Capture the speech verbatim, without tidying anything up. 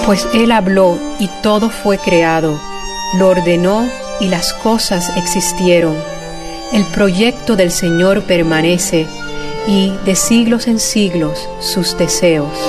Pues Él habló y todo fue creado, lo ordenó y las cosas existieron. El proyecto del Señor permanece y de siglos en siglos sus deseos.